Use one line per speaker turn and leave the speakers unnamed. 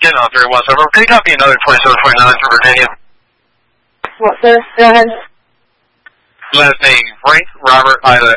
10 on 317. Can you copy another 2729 for Virginia?
What, sir? Go ahead.
Last name, Frank, Robert, Ida,